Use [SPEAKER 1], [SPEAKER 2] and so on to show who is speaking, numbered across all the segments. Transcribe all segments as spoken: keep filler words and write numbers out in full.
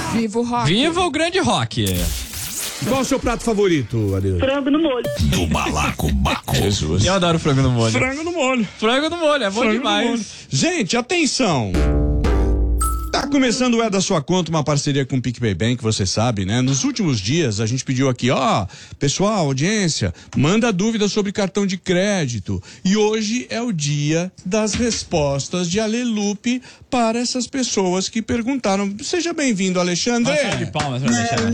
[SPEAKER 1] Viva o rock.
[SPEAKER 2] Viva o grande rock.
[SPEAKER 3] Qual o seu prato favorito, Adriano?
[SPEAKER 4] Frango no molho.
[SPEAKER 5] Do balacobaco.
[SPEAKER 3] Jesus.
[SPEAKER 2] Eu adoro frango no molho.
[SPEAKER 3] Frango no molho.
[SPEAKER 2] Frango no molho, é bom
[SPEAKER 3] Frango
[SPEAKER 2] demais.
[SPEAKER 3] Gente, atenção! Tá começando o É da Sua Conta, uma parceria com o PicPay Bank, você sabe, né? Nos últimos dias a gente pediu aqui, ó, pessoal, audiência, manda dúvidas sobre cartão de crédito. E hoje é o dia das respostas de Alelupe para essas pessoas que perguntaram. Seja bem-vindo, Alexandre.
[SPEAKER 2] Uma salva de palmas pra Alexandre.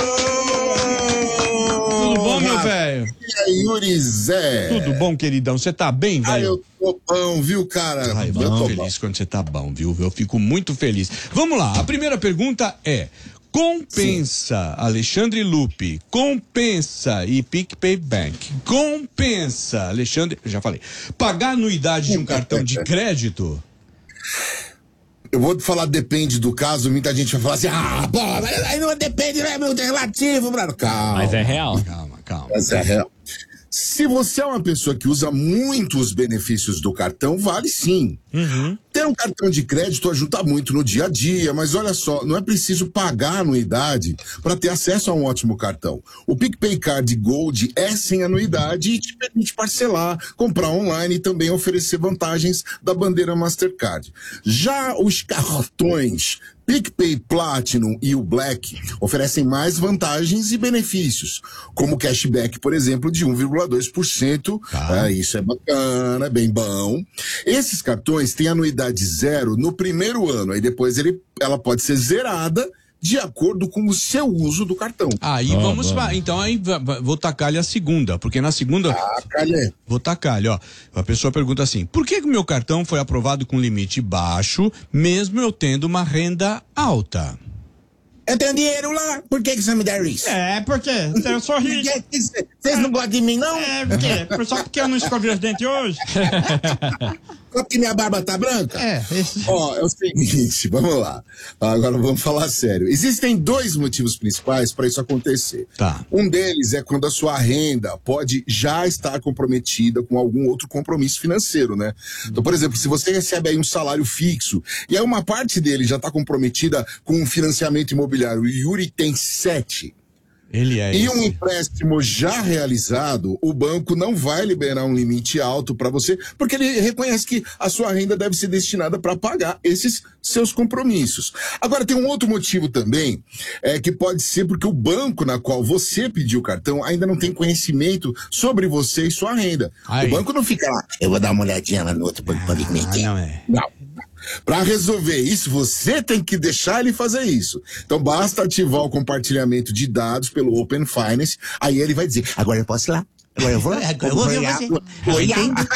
[SPEAKER 3] Tudo bom, meu velho?
[SPEAKER 6] E aí, Yuri Zé?
[SPEAKER 3] Tudo bom, queridão? Você tá bem,
[SPEAKER 6] Ah,
[SPEAKER 3] velho?
[SPEAKER 6] eu tô bom, viu, cara?
[SPEAKER 3] Ai,
[SPEAKER 6] eu
[SPEAKER 3] muito
[SPEAKER 6] tô
[SPEAKER 3] feliz
[SPEAKER 6] bom.
[SPEAKER 3] quando você tá bom, viu? Eu fico muito feliz. Vamos lá, a primeira pergunta é: compensa, Sim. Alexandre Lupe, compensa e PicPay Bank, compensa, Alexandre, já falei, pagar a anuidade de um cartão de crédito?
[SPEAKER 6] Eu vou falar depende do caso, muita gente vai falar assim, ah, pô, aí não depende, né, meu, é relativo, mano. Calma.
[SPEAKER 2] Mas é real.
[SPEAKER 3] Calma, calma.
[SPEAKER 6] Mas é real. Se você é uma pessoa que usa muito os benefícios do cartão, vale sim.
[SPEAKER 3] Uhum.
[SPEAKER 6] Ter um cartão de crédito ajuda muito no dia a dia, mas olha só, não é preciso pagar anuidade para ter acesso a um ótimo cartão. O PicPay Card Gold é sem anuidade e te permite parcelar, comprar online e também oferecer vantagens da bandeira Mastercard. Já os cartões PicPay Platinum e o Black oferecem mais vantagens e benefícios, como cashback, por exemplo, de um vírgula dois por cento. Ah. É, isso é bacana, é bem bom. Esses cartões têm anuidade zero no primeiro ano, aí depois ele, ela pode ser zerada de acordo com o seu uso do cartão.
[SPEAKER 3] Aí
[SPEAKER 2] Ah,
[SPEAKER 3] vamos,
[SPEAKER 2] bom.
[SPEAKER 3] pra, então aí va- va- vou tacar-lhe a segunda, porque na segunda...
[SPEAKER 6] Ah, calha.
[SPEAKER 3] Vou tacar-lhe, ó. A pessoa pergunta assim, por que o meu cartão foi aprovado com limite baixo, mesmo eu tendo uma renda alta?
[SPEAKER 6] Eu tenho dinheiro lá, por que que você me der isso?
[SPEAKER 7] É, porque eu sou rico.
[SPEAKER 6] Vocês não gostam de mim, não?
[SPEAKER 7] É, por quê? Só porque eu não escovei os dentes hoje?
[SPEAKER 6] Só porque minha barba tá branca?
[SPEAKER 7] É, esse...
[SPEAKER 6] Ó, é o seguinte, vamos lá. Agora vamos falar sério. Existem dois motivos principais para isso acontecer.
[SPEAKER 3] Tá.
[SPEAKER 6] Um deles é quando a sua renda pode já estar comprometida com algum outro compromisso financeiro, né? Então, por exemplo, se você recebe aí um salário fixo e aí uma parte dele já está comprometida com um financiamento imobiliário, o Yuri tem sete.
[SPEAKER 3] Ele é
[SPEAKER 6] E
[SPEAKER 3] esse.
[SPEAKER 6] um empréstimo já realizado, o banco não vai liberar um limite alto para você, porque ele reconhece que a sua renda deve ser destinada para pagar esses seus compromissos. Agora, tem um outro motivo também, é que pode ser porque o banco na qual você pediu o cartão ainda não tem conhecimento sobre você e sua renda.
[SPEAKER 3] Aí.
[SPEAKER 6] O banco não fica lá, eu vou dar uma olhadinha lá no outro banco para ver como é que é.
[SPEAKER 3] não é.
[SPEAKER 6] Não. Para resolver isso, você tem que deixar ele fazer isso. Então, basta ativar o compartilhamento de dados pelo Open Finance. Aí ele vai dizer, agora eu posso ir lá. Agora eu vou lá.
[SPEAKER 7] Agora eu vou ver você.
[SPEAKER 6] Olhando.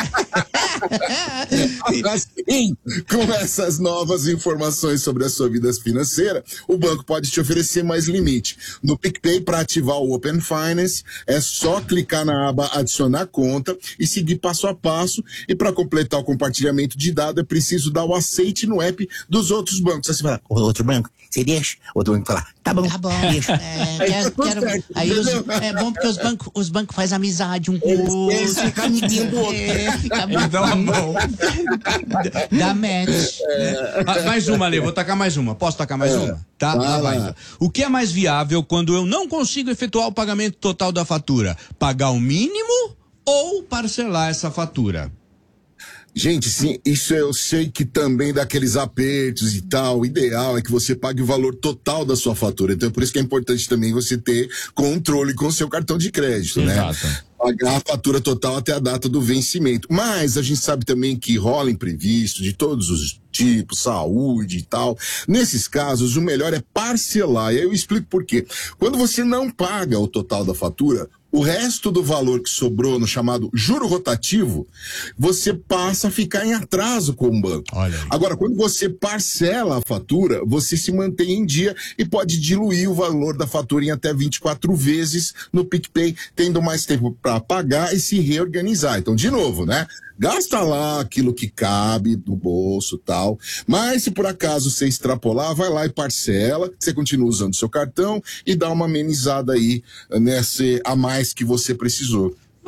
[SPEAKER 6] Assim, com essas novas informações sobre a sua vida financeira, o banco pode te oferecer mais limite. No PicPay, para ativar o Open Finance, é só clicar na aba adicionar conta e seguir passo a passo. E para completar o compartilhamento de dados, é preciso dar o aceite no app dos outros bancos. Aí você fala, outro banco, você deixa? Outro banco fala, tá bom.
[SPEAKER 7] Tá bom.
[SPEAKER 6] Deixa.
[SPEAKER 7] É,
[SPEAKER 6] Aí
[SPEAKER 7] quero,
[SPEAKER 6] tá
[SPEAKER 7] quero,
[SPEAKER 6] certo,
[SPEAKER 7] aí os,
[SPEAKER 6] entendeu?
[SPEAKER 7] é bom porque os bancos os bancos fazem amizade um com o
[SPEAKER 6] Eles-
[SPEAKER 7] outro.
[SPEAKER 6] eles ficam amiguinho do outro.
[SPEAKER 7] É, fica bom.
[SPEAKER 3] Então, bom.
[SPEAKER 7] Dá match.
[SPEAKER 3] Ah, mais uma, Ale, vou tacar mais uma. Posso tacar mais
[SPEAKER 6] É.
[SPEAKER 3] uma? Tá?
[SPEAKER 6] Vai
[SPEAKER 3] Lá vai.
[SPEAKER 6] lá.
[SPEAKER 3] O que é mais viável quando eu não consigo efetuar o pagamento total da fatura? Pagar o mínimo ou parcelar essa fatura?
[SPEAKER 6] Gente, sim, isso eu sei que também dá aqueles apertos e tal. O ideal é que você pague o valor total da sua fatura. Então é por isso que é importante também você ter controle com o seu cartão de crédito,
[SPEAKER 2] Exato.
[SPEAKER 6] né? Pagar a fatura total até a data do vencimento. Mas a gente sabe também que rola imprevisto de todos os tipos, saúde e tal. Nesses casos, o melhor é parcelar. E aí eu explico por quê. Quando você não paga o total da fatura, o resto do valor que sobrou no chamado juro rotativo, você passa a ficar em atraso com o banco.
[SPEAKER 3] Olha aí.
[SPEAKER 6] Agora, quando você parcela a fatura, você se mantém em dia e pode diluir o valor da fatura em até vinte e quatro vezes no PicPay, tendo mais tempo para pagar e se reorganizar. Então, de novo, né? Gasta lá aquilo que cabe do bolso e tal. Mas se por acaso você extrapolar, vai lá e parcela. Você continua usando seu cartão e dá uma amenizada aí nesse a mais que você precisou.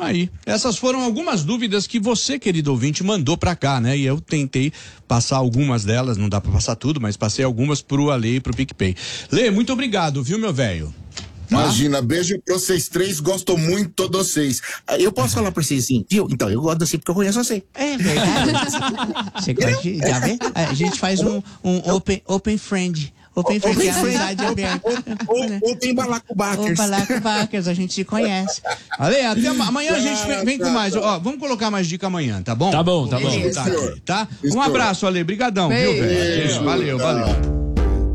[SPEAKER 3] Aí, essas foram algumas dúvidas que você, querido ouvinte, mandou pra cá, né? E eu tentei passar algumas delas, não dá pra passar tudo, mas passei algumas pro Ale e pro PicPay. Lê, muito obrigado, viu, meu velho?
[SPEAKER 6] Imagina, beijo pra vocês três, gosto muito de vocês. Eu posso falar pra vocês assim, viu? Então, eu gosto de você porque eu conheço você.
[SPEAKER 7] É verdade. Você gosta de, já vê? A gente faz um, um open, open friend. Open friend, que é amizade aberta.
[SPEAKER 6] Ou tem balacobacers.
[SPEAKER 7] Ou balacobacers, a gente se conhece.
[SPEAKER 3] Ale, até ama- amanhã a gente vem, vem com mais. Ó, vamos colocar mais dica amanhã, tá bom?
[SPEAKER 2] Tá bom, tá bom.
[SPEAKER 3] Vamos escutar aqui, tá? Um
[SPEAKER 6] Isso.
[SPEAKER 3] abraço, Ale. Brigadão, viu, velho?
[SPEAKER 6] Beijo.
[SPEAKER 3] Valeu, valeu.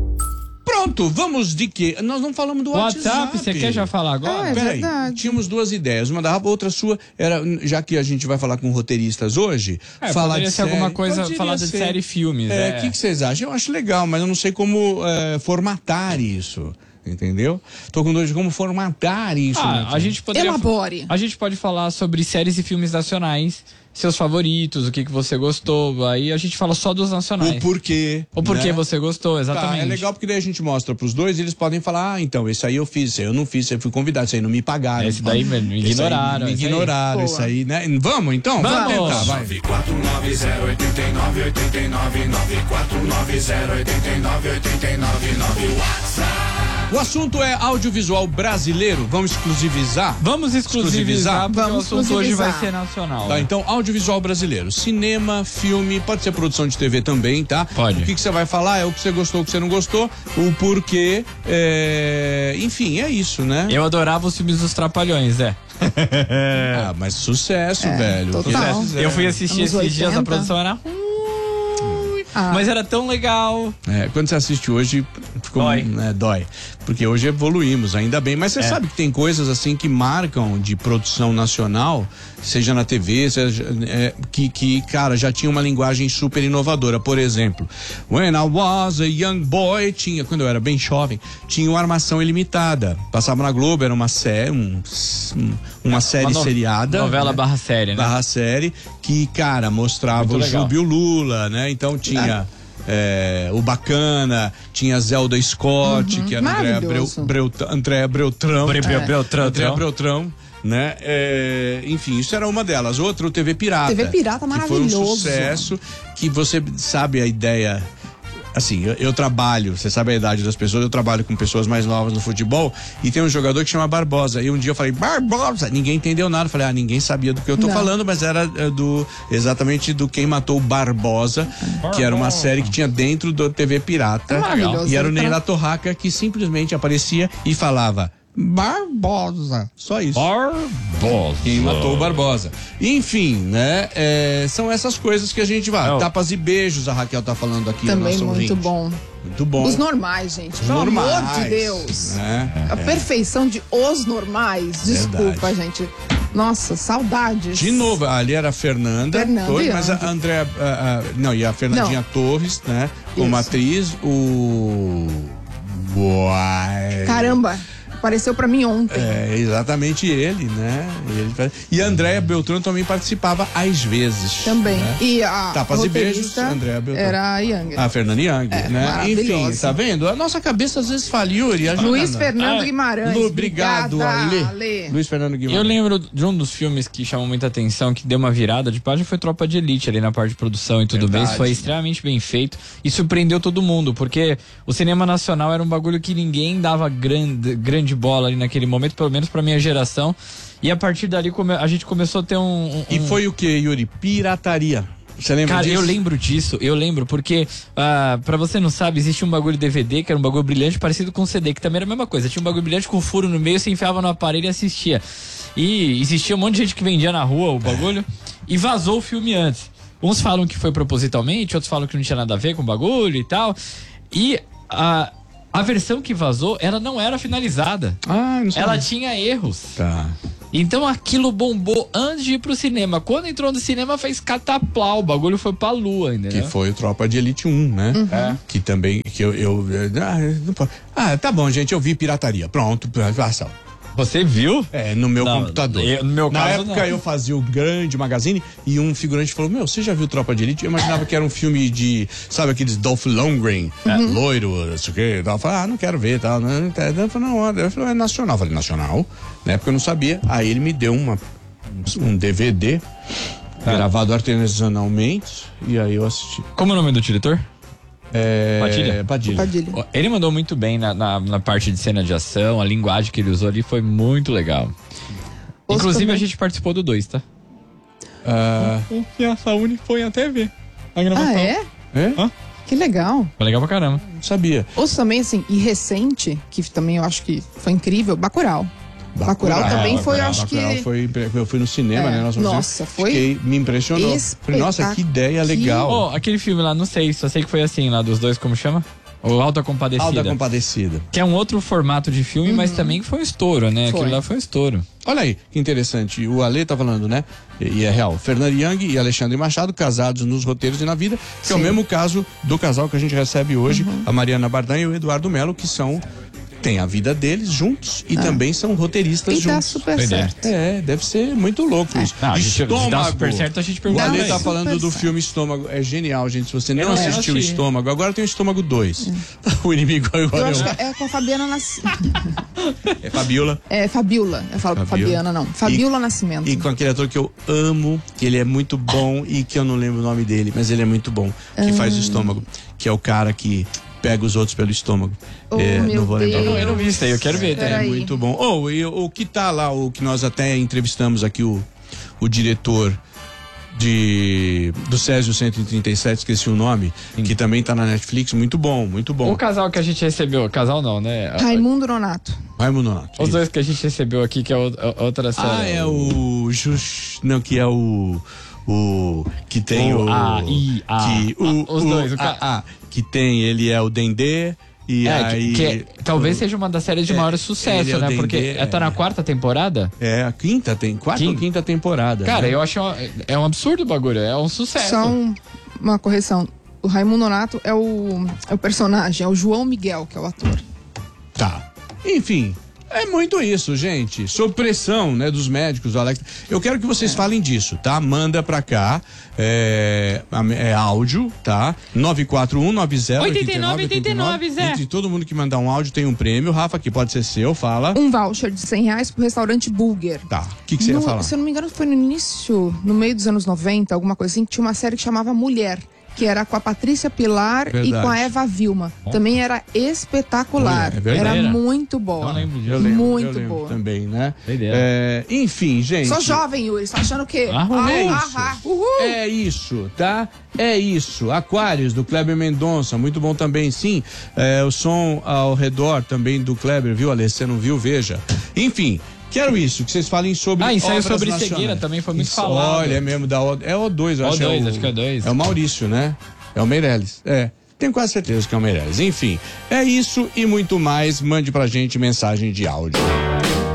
[SPEAKER 3] Pronto, vamos de quê? Nós não falamos do WhatsApp.
[SPEAKER 2] WhatsApp, você quer já falar agora?
[SPEAKER 1] É,
[SPEAKER 3] Peraí,
[SPEAKER 1] verdade.
[SPEAKER 3] tínhamos duas ideias. Uma da Rafa, outra sua. Era, já que a gente vai falar com roteiristas hoje,
[SPEAKER 2] É,
[SPEAKER 3] falar
[SPEAKER 2] poderia
[SPEAKER 3] de
[SPEAKER 2] ser alguma
[SPEAKER 3] série-
[SPEAKER 2] coisa,
[SPEAKER 3] poderia
[SPEAKER 2] falar de
[SPEAKER 3] ser.
[SPEAKER 2] série e filmes.
[SPEAKER 3] É,
[SPEAKER 2] É,
[SPEAKER 3] o que, que vocês acham? Eu acho legal, mas eu não sei como é, formatar isso. Entendeu? Tô com dúvida de como formatar isso. né,
[SPEAKER 2] Ah, a gente poderia.
[SPEAKER 1] Elabore.
[SPEAKER 2] A gente pode falar sobre séries e filmes nacionais, seus favoritos, o que, que você gostou. Aí a gente fala só dos nacionais.
[SPEAKER 3] O porquê.
[SPEAKER 2] O porquê
[SPEAKER 3] né?
[SPEAKER 2] você gostou, exatamente.
[SPEAKER 3] Tá, é legal porque daí a gente mostra pros dois e eles podem falar, ah, então, esse aí eu fiz, esse aí eu não fiz, esse aí eu fui convidado, esse aí não me pagaram.
[SPEAKER 2] Esse daí me- me
[SPEAKER 3] Esse aí
[SPEAKER 2] ignoraram,
[SPEAKER 3] Me
[SPEAKER 2] esse aí.
[SPEAKER 3] ignoraram,
[SPEAKER 1] Boa.
[SPEAKER 3] isso aí, né? Vamos então?
[SPEAKER 2] Vamos!
[SPEAKER 3] tentar, vai.
[SPEAKER 4] nove quatro nove zero oito nove oito nove nove quatro nove zero oito nove oito nove nove WhatsApp.
[SPEAKER 3] O assunto é audiovisual brasileiro, vamos exclusivizar?
[SPEAKER 2] Vamos exclusivizar, porque
[SPEAKER 1] Vamos
[SPEAKER 2] o assunto hoje vai
[SPEAKER 1] exclusivizar.
[SPEAKER 2] ser nacional.
[SPEAKER 3] Tá, então, audiovisual brasileiro, cinema, filme, pode ser produção de T V também, tá?
[SPEAKER 2] Pode.
[SPEAKER 3] O que, que você vai falar é o que você gostou, o que você não gostou, o porquê, é... enfim, é isso, né?
[SPEAKER 2] Eu adorava os filmes dos Trapalhões, é.
[SPEAKER 3] Ah, mas sucesso, velho.
[SPEAKER 1] total.
[SPEAKER 3] Sucesso,
[SPEAKER 2] Eu fui assistir
[SPEAKER 1] Anos
[SPEAKER 2] esses dias, a
[SPEAKER 1] oitenta.
[SPEAKER 2] produção era ruim,
[SPEAKER 1] Ah.
[SPEAKER 2] mas era tão legal.
[SPEAKER 3] É, quando você assiste hoje, ficou,
[SPEAKER 2] Dói.
[SPEAKER 3] né, dói. Porque hoje evoluímos, ainda bem. Mas você sabe que tem coisas assim que marcam de produção nacional, seja na T V, seja, é, que, que, cara, já tinha uma linguagem super inovadora. Por exemplo, When I Was a Young Boy, tinha, quando eu era bem jovem, tinha uma Armação Ilimitada. Passava na Globo, era uma série, um, um- uma série
[SPEAKER 2] Uma no-
[SPEAKER 3] seriada.
[SPEAKER 2] Novela
[SPEAKER 3] né?
[SPEAKER 2] barra série, né?
[SPEAKER 3] Barra série, que, cara, mostrava
[SPEAKER 2] Muito
[SPEAKER 3] o
[SPEAKER 2] legal.
[SPEAKER 3] Júbio Lula, né? Então tinha é, o Bacana, tinha Zelda Scott, que era Andréa Breu,
[SPEAKER 1] Maravilhoso.
[SPEAKER 3] Breu, Andréa Breutrão.
[SPEAKER 2] Bre- Bre- Breutrão,
[SPEAKER 3] Andréa
[SPEAKER 2] Trão.
[SPEAKER 3] Breutrão, né? É, enfim, isso era uma delas. Outra, o T V Pirata.
[SPEAKER 1] T V Pirata
[SPEAKER 3] que foi um
[SPEAKER 1] maravilhoso.
[SPEAKER 3] sucesso, que você sabe a ideia... Assim, eu, eu trabalho, você sabe a idade das pessoas, eu trabalho com pessoas mais novas no futebol e tem um jogador que chama Barbosa. E um dia eu falei, Barbosa! Ninguém entendeu nada. Eu falei, ah, ninguém sabia do que eu tô
[SPEAKER 1] Não.
[SPEAKER 3] falando, mas era é, do exatamente do Quem Matou o Barbosa, que era uma série que tinha dentro do T V Pirata.
[SPEAKER 1] É maravilhoso.
[SPEAKER 3] E era o Ney
[SPEAKER 1] Pra-
[SPEAKER 3] La Torraca que simplesmente aparecia e falava Barbosa. Só isso.
[SPEAKER 2] Barbosa.
[SPEAKER 3] Quem matou o Barbosa. Enfim, né? é, são essas coisas que a gente vai.
[SPEAKER 2] Oh.
[SPEAKER 3] Tapas e beijos, a Raquel tá falando aqui.
[SPEAKER 1] Também
[SPEAKER 3] nosso
[SPEAKER 1] muito
[SPEAKER 3] ouvinte.
[SPEAKER 1] bom.
[SPEAKER 3] Muito bom.
[SPEAKER 1] Os normais, gente.
[SPEAKER 3] Os
[SPEAKER 1] Pelo
[SPEAKER 3] normais,
[SPEAKER 1] amor de Deus.
[SPEAKER 3] né?
[SPEAKER 1] A perfeição de Os Normais. Desculpa,
[SPEAKER 3] Verdade.
[SPEAKER 1] gente. Nossa, saudades.
[SPEAKER 3] De novo, ali era a Fernanda,
[SPEAKER 1] Fernanda
[SPEAKER 3] Torres,
[SPEAKER 1] e
[SPEAKER 3] mas a
[SPEAKER 1] Andy.
[SPEAKER 3] Andréa. a- a- não, e a Fernandinha Torres, né? Como
[SPEAKER 1] Isso.
[SPEAKER 3] atriz, o. Uai.
[SPEAKER 1] Caramba, apareceu pra mim ontem.
[SPEAKER 3] É, exatamente ele, né? Ele faz- E a Andréa Beltrão também participava às vezes.
[SPEAKER 1] Também.
[SPEAKER 3] né?
[SPEAKER 1] E a
[SPEAKER 3] Tapas e beijos,
[SPEAKER 1] roteirista
[SPEAKER 3] Andréa Beltrão.
[SPEAKER 1] era a Young.
[SPEAKER 3] A Fernanda Young,
[SPEAKER 1] É,
[SPEAKER 3] né?
[SPEAKER 1] maravilhosa.
[SPEAKER 3] Enfim, tá vendo? A nossa cabeça às vezes falha, Yuri. ajuda
[SPEAKER 1] Luiz
[SPEAKER 3] nós.
[SPEAKER 1] Fernando
[SPEAKER 2] Ah,
[SPEAKER 1] Guimarães.
[SPEAKER 3] Lu, obrigado,
[SPEAKER 1] Obrigada,
[SPEAKER 3] Ale.
[SPEAKER 1] Ale.
[SPEAKER 3] Luiz Fernando Guimarães.
[SPEAKER 2] Eu lembro de um dos filmes que chamou muita atenção, que deu uma virada de página, foi Tropa de Elite, ali na parte de produção e tudo
[SPEAKER 3] Verdade.
[SPEAKER 2] bem. Isso foi extremamente bem feito e surpreendeu todo mundo, porque o cinema nacional era um bagulho que ninguém dava grande, grande bola ali naquele momento, pelo menos pra minha geração. E a partir dali come- a gente começou a ter um. um-
[SPEAKER 3] E
[SPEAKER 2] um-
[SPEAKER 3] foi o que, Yuri? Pirataria. Você lembra
[SPEAKER 2] Cara,
[SPEAKER 3] disso?
[SPEAKER 2] eu lembro disso, eu lembro, porque, ah, pra você não sabe, existe um bagulho D V D, que era um bagulho brilhante parecido com C D, que também era a mesma coisa. Tinha um bagulho brilhante com furo no meio, você enfiava no aparelho e assistia. E existia um monte de gente que vendia na rua o bagulho e vazou o filme antes. Uns falam que foi propositalmente, outros falam que não tinha nada a ver com o bagulho e tal. E a, a versão que vazou, ela não era finalizada.
[SPEAKER 3] Ah, não sei.
[SPEAKER 2] Ela tinha erros.
[SPEAKER 3] Tá.
[SPEAKER 2] Então aquilo bombou antes de ir pro cinema. Quando entrou no cinema, fez cataplau. O bagulho foi pra lua, entendeu?
[SPEAKER 3] Que foi o Tropa de Elite um, né?
[SPEAKER 2] É.
[SPEAKER 3] Que também, que eu... eu ah, não pode- ah, tá bom, gente, eu vi pirataria. Pronto, ação.
[SPEAKER 2] Você viu?
[SPEAKER 3] É, no meu
[SPEAKER 2] Não,
[SPEAKER 3] computador.
[SPEAKER 2] eu- no meu
[SPEAKER 3] Na
[SPEAKER 2] caso,
[SPEAKER 3] época
[SPEAKER 2] não.
[SPEAKER 3] eu fazia o Grande Magazine e um figurante falou, meu, você já viu Tropa de Elite? Eu imaginava que era um filme de, sabe, aqueles Dolph Lundgren, loiro, não sei o quê. Eu falei, ah, não quero ver, tal. Não, não, eu falei, não, eu falei, é nacional. Eu falei, nacional? Na época eu não sabia. Aí ele me deu uma um D V D
[SPEAKER 2] Ah.
[SPEAKER 3] gravado artesanalmente e aí eu assisti.
[SPEAKER 2] Como é o nome do diretor?
[SPEAKER 3] É...
[SPEAKER 2] Padilha?
[SPEAKER 3] Padilha.
[SPEAKER 1] Padilha.
[SPEAKER 2] Ó, Ele mandou muito bem na, na, na parte de cena de ação, a linguagem que ele usou ali foi muito legal.
[SPEAKER 1] Os
[SPEAKER 2] Inclusive
[SPEAKER 1] também.
[SPEAKER 2] a gente participou do dois, tá?
[SPEAKER 3] Ah,
[SPEAKER 2] E a Saúde foi até ver a gravação.
[SPEAKER 1] Ah, é?
[SPEAKER 3] é?
[SPEAKER 2] Hã?
[SPEAKER 1] Que legal.
[SPEAKER 2] Foi legal pra caramba.
[SPEAKER 3] Não sabia.
[SPEAKER 1] Outros também, assim, e recente, que também eu acho que foi incrível, Bacurau. Bacurau também foi, eu acho
[SPEAKER 3] Bacurau
[SPEAKER 1] que...
[SPEAKER 3] foi impre- eu fui no cinema,
[SPEAKER 1] É,
[SPEAKER 3] né? Nós fomos ver.
[SPEAKER 1] nossa, foi
[SPEAKER 3] Fiquei, me impressionou. Falei, nossa, que ideia legal.
[SPEAKER 2] Ó, aquele filme lá, não sei, só sei que foi assim, lá dos dois, como chama? O Alta Compadecida.
[SPEAKER 3] Alta Compadecida.
[SPEAKER 2] Que é um outro formato de filme, mas também foi um estouro, né?
[SPEAKER 1] Foi.
[SPEAKER 2] Aquilo lá foi um estouro.
[SPEAKER 3] Olha aí, que interessante. O Ale tá falando, né? E, e é real. Fernando Young e Alexandre Machado, casados nos roteiros e na vida, que é o
[SPEAKER 1] Sim.
[SPEAKER 3] mesmo caso do casal que a gente recebe hoje, a Mariana Bardan e o Eduardo Melo, que são. Tem a vida deles juntos e também são roteiristas
[SPEAKER 1] E dá
[SPEAKER 3] juntos.
[SPEAKER 1] super
[SPEAKER 2] Foi ideia.
[SPEAKER 1] certo.
[SPEAKER 3] É, deve ser muito louco isso.
[SPEAKER 2] Não, a gente
[SPEAKER 3] Estômago.
[SPEAKER 2] dá super certo, a gente
[SPEAKER 3] O
[SPEAKER 2] pergunta
[SPEAKER 3] Ale
[SPEAKER 2] pra
[SPEAKER 3] tá
[SPEAKER 2] ele.
[SPEAKER 3] falando
[SPEAKER 1] Super
[SPEAKER 3] do
[SPEAKER 1] certo.
[SPEAKER 3] filme Estômago. É genial, gente. Se você não
[SPEAKER 2] Eu não
[SPEAKER 3] assistiu o
[SPEAKER 2] assisti.
[SPEAKER 3] Estômago, agora tem o Estômago dois. O inimigo agora
[SPEAKER 1] Eu
[SPEAKER 3] é
[SPEAKER 1] acho
[SPEAKER 3] o-
[SPEAKER 1] que é com a Fabiana Nascimento.
[SPEAKER 3] é Fabiola.
[SPEAKER 1] É, Fabiola. Eu falo
[SPEAKER 3] Fabiola.
[SPEAKER 1] Fabiana, não. Fabiola Nascimento.
[SPEAKER 3] E com aquele ator que eu amo, que ele é muito bom e que eu não lembro o nome dele, mas ele é muito bom, que faz o estômago, que é o cara que pega os outros pelo estômago.
[SPEAKER 1] Oh,
[SPEAKER 3] É,
[SPEAKER 1] meu
[SPEAKER 3] não vou lembrar o
[SPEAKER 1] Deus.
[SPEAKER 3] nome.
[SPEAKER 2] Eu não vi isso aí, eu quero ver.
[SPEAKER 3] É
[SPEAKER 2] Tá?
[SPEAKER 1] Peraí.
[SPEAKER 3] muito bom. Oh, e o que tá lá, o que nós até entrevistamos aqui, o, o diretor de do Césio cento e trinta e sete, esqueci o nome, que também tá na Netflix, muito bom, muito bom.
[SPEAKER 2] O casal que a gente recebeu, casal não, né?
[SPEAKER 1] Raimundo Nonato.
[SPEAKER 3] Raimundo Nonato.
[SPEAKER 2] Os dois que a gente recebeu aqui, que é o- a- outra série.
[SPEAKER 3] Ah, é o Jus, não, que é o o que tem
[SPEAKER 2] O
[SPEAKER 3] o,
[SPEAKER 2] A, I, A.
[SPEAKER 3] que o,
[SPEAKER 2] Ah, os
[SPEAKER 3] o-
[SPEAKER 2] dois, o
[SPEAKER 3] a,
[SPEAKER 2] ca-
[SPEAKER 3] a, que tem, ele é o Dendê e
[SPEAKER 2] É, que-
[SPEAKER 3] aí
[SPEAKER 2] que é- talvez seja uma das séries de
[SPEAKER 3] É,
[SPEAKER 2] maior
[SPEAKER 3] ele
[SPEAKER 2] sucesso,
[SPEAKER 3] é o
[SPEAKER 2] né?
[SPEAKER 3] Dendê,
[SPEAKER 2] Porque
[SPEAKER 3] é.
[SPEAKER 2] tá na quarta temporada.
[SPEAKER 3] é a quinta tem quarta ou
[SPEAKER 2] Quinta.
[SPEAKER 3] quinta temporada.
[SPEAKER 2] Cara,
[SPEAKER 3] né?
[SPEAKER 2] eu acho uma- é um absurdo o bagulho, é um sucesso.
[SPEAKER 1] Só um- uma correção. O Raimundo Nonato é o, é o personagem, é o João Miguel, que é o ator.
[SPEAKER 3] Tá. Enfim, é muito isso, gente. Sob pressão, né, dos médicos, do Alex. Eu quero que vocês falem disso, tá? Manda pra cá. É, é áudio, tá? nove quatro um nove zero oito nove oito nove,
[SPEAKER 2] Zé.
[SPEAKER 3] Entre todo mundo que mandar um áudio tem um prêmio. Rafa, que pode ser seu, fala.
[SPEAKER 1] Um voucher de cem reais pro restaurante Bulger.
[SPEAKER 3] Tá. O que, que você ia
[SPEAKER 1] No-
[SPEAKER 3] falar?
[SPEAKER 1] Se eu não me engano, foi no início, no meio dos anos noventa, alguma coisa assim, que tinha uma série que chamava Mulher, que era com a Patrícia Pilar
[SPEAKER 3] Verdade.
[SPEAKER 1] e com a Eva Vilma. Também era espetacular.
[SPEAKER 3] Mulher, é verdade.
[SPEAKER 1] era muito boa.
[SPEAKER 2] Não lembro disso.
[SPEAKER 3] Eu lembro,
[SPEAKER 1] muito
[SPEAKER 3] eu lembro
[SPEAKER 1] boa.
[SPEAKER 3] também, né?
[SPEAKER 2] Doideira.
[SPEAKER 3] É, enfim, gente.
[SPEAKER 1] Sou jovem, Yuri. Você tá achando o quê?
[SPEAKER 2] Ah,
[SPEAKER 3] É
[SPEAKER 1] ah,
[SPEAKER 3] isso.
[SPEAKER 1] ah, uhul.
[SPEAKER 3] É isso, tá? É isso. Aquários, do Kleber Mendonça, muito bom também, sim. É, o som ao redor também do Kleber, viu, Ale? Você não viu? Veja. Enfim, quero isso, que vocês falem sobre
[SPEAKER 2] Ah, ensaio
[SPEAKER 3] obras
[SPEAKER 2] sobre
[SPEAKER 3] nacionais.
[SPEAKER 2] cegueira também foi muito
[SPEAKER 3] Isso,
[SPEAKER 2] falado.
[SPEAKER 3] Olha, é mesmo, da O, é o dois, eu
[SPEAKER 2] O
[SPEAKER 3] acho.
[SPEAKER 2] dois,
[SPEAKER 3] é o,
[SPEAKER 2] acho que é o dois.
[SPEAKER 3] É o Maurício, né? É o Meirelles. É. Tenho quase certeza que é o Meirelles. Enfim, é isso e muito mais. Mande pra gente mensagem de áudio.